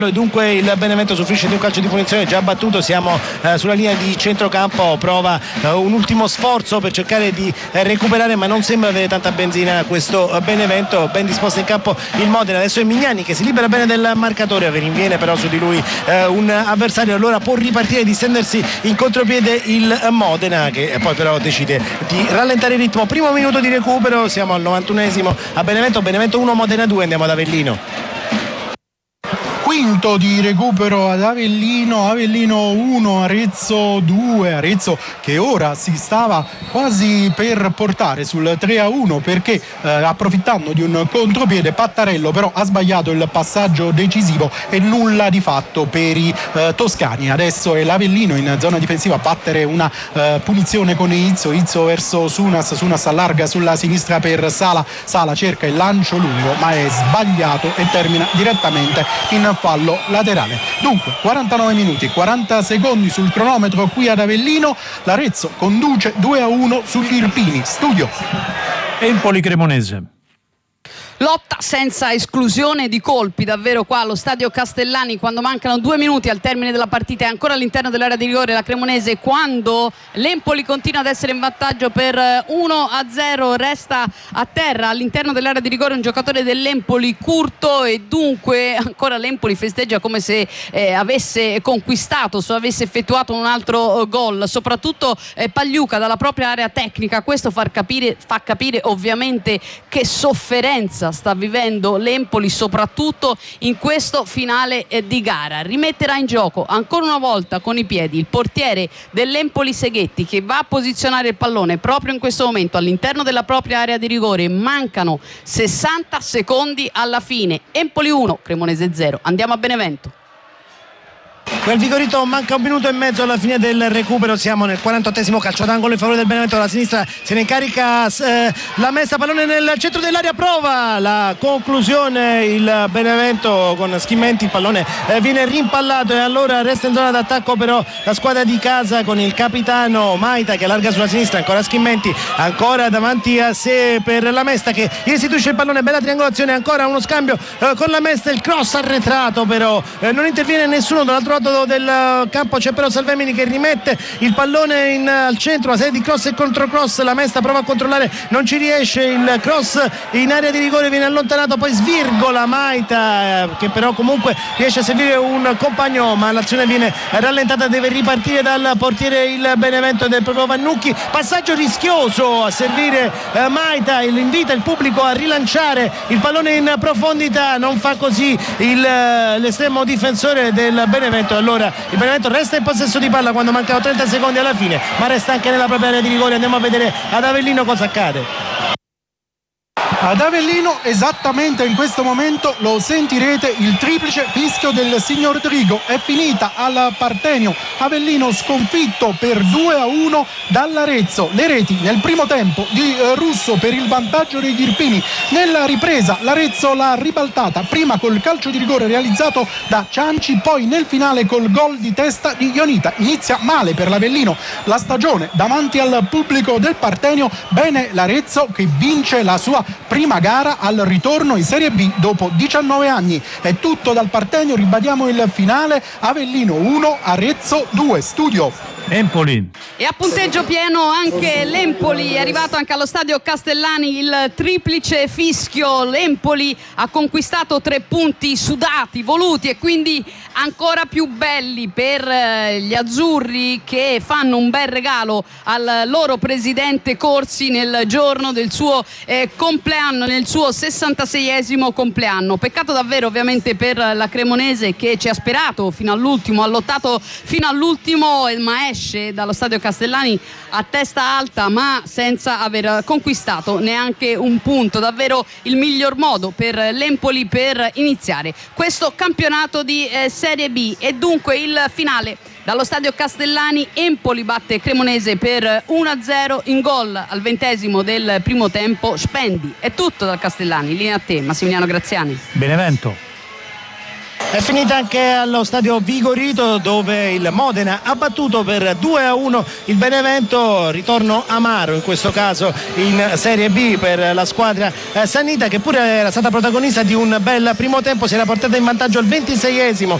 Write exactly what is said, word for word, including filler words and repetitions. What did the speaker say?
E dunque il Benevento soffrisce di un calcio di punizione già battuto. Siamo eh, sulla linea di centrocampo, prova eh, un ultimo sforzo per cercare di eh, recuperare, ma non sembra avere tanta benzina questo eh, Benevento. Ben disposto in campo il Modena, adesso è Mignani che si libera bene del marcatore, rinviene però su di lui eh, un avversario, allora può ripartire e distendersi in contropiede il Modena, che poi però decide di rallentare il ritmo. Primo minuto di recupero, siamo al novantunesimo a Benevento, Benevento uno Modena due, andiamo ad Avellino. Quinto di recupero ad Avellino, Avellino uno, Arezzo due, Arezzo che ora si stava quasi per portare sul tre a uno perché eh, approfittando di un contropiede Pattarello però ha sbagliato il passaggio decisivo e nulla di fatto per i eh, toscani. Adesso è l'Avellino in zona difensiva a battere una eh, punizione con Izzo, Izzo verso Sunas, Sunas allarga sulla sinistra per Sala, Sala cerca il lancio lungo ma è sbagliato e termina direttamente in fallo laterale. Dunque quarantanove minuti quaranta secondi sul cronometro qui ad Avellino, l'Arezzo conduce due a uno sugli Irpini. Studio Empoli Cremonese. Lotta senza esclusione di colpi davvero qua allo stadio Castellani quando mancano due minuti al termine della partita, è ancora all'interno dell'area di rigore la Cremonese, quando l'Empoli continua ad essere in vantaggio per uno a zero, resta a terra all'interno dell'area di rigore un giocatore dell'Empoli, Curto, e dunque ancora l'Empoli festeggia come se eh, avesse conquistato, se avesse effettuato un altro gol, soprattutto eh, Pagliuca dalla propria area tecnica. Questo far capire, fa capire ovviamente che sofferenza sta vivendo l'Empoli soprattutto in questo finale di gara. Rimetterà in gioco ancora una volta con i piedi il portiere dell'Empoli Seghetti, che va a posizionare il pallone proprio in questo momento all'interno della propria area di rigore. Mancano sessanta secondi alla fine. Empoli uno, Cremonese zero. Andiamo a Benevento. Quel Vigorito, manca un minuto e mezzo alla fine del recupero, siamo nel quarantottesimo, calcio d'angolo in favore del Benevento, alla sinistra se ne incarica eh, la messa, pallone nel centro dell'area, prova la conclusione il Benevento con Schimmenti, il pallone eh, viene rimpallato e allora resta in zona d'attacco però la squadra di casa con il capitano Maita che allarga sulla sinistra, ancora Schimmenti, ancora davanti a sé per la Mesta che gli restituisce il pallone, bella triangolazione, ancora uno scambio eh, con la Mesta, il cross arretrato però eh, non interviene nessuno dall'altro lato del campo, c'è però Salvemini che rimette il pallone in, al centro, una serie di cross e controcross, la Mesta prova a controllare, non ci riesce, il cross in area di rigore viene allontanato, poi svirgola Maita eh, che però comunque riesce a servire un compagno, ma l'azione viene rallentata, deve ripartire dal portiere il Benevento del proprio Vannucchi, passaggio rischioso a servire eh, Maita, invita il pubblico a rilanciare il pallone in profondità, non fa così il, l'estremo difensore del Benevento. Allora il Benevento resta in possesso di palla quando mancano trenta secondi alla fine, ma resta anche nella propria area di rigore. Andiamo a vedere ad Avellino cosa accade. Ad Avellino esattamente in questo momento lo sentirete, il triplice fischio del signor Drigo, è finita al Partenio, Avellino sconfitto per due a uno dall'Arezzo. Le reti nel primo tempo di eh, Russo per il vantaggio degli Irpini, nella ripresa l'Arezzo l'ha ribaltata, prima col calcio di rigore realizzato da Cianci, poi nel finale col gol di testa di Ionita. Inizia male per l'Avellino la stagione davanti al pubblico del Partenio, bene l'Arezzo che vince la sua prima gara al ritorno in Serie B dopo diciannove anni. È tutto dal Partenio, ribadiamo il finale, Avellino uno, Arezzo due. Studio Empoli. E a punteggio pieno anche l'Empoli, è arrivato anche allo stadio Castellani il triplice fischio. L'Empoli ha conquistato tre punti sudati, voluti e quindi ancora più belli per gli azzurri, che fanno un bel regalo al loro presidente Corsi nel giorno del suo eh, compleanno, nel suo sessantaseiesimo compleanno. Peccato davvero ovviamente per la Cremonese, che ci ha sperato fino all'ultimo, ha lottato fino all'ultimo, ma esce dallo stadio Castellani a testa alta ma senza aver conquistato neanche un punto. Davvero il miglior modo per l'Empoli per iniziare questo campionato di eh, Serie B. E dunque il finale dallo stadio Castellani, Empoli batte Cremonese per uno a zero, in gol al ventesimo del primo tempo Spendi. È tutto dal Castellani, linea a te Massimiliano Graziani. Benevento. È finita anche allo stadio Vigorito, dove il Modena ha battuto per due a uno il Benevento. Ritorno amaro in questo caso in Serie B per la squadra eh, sannita, che pure era stata protagonista di un bel primo tempo. Si era portata in vantaggio al ventiseiesimo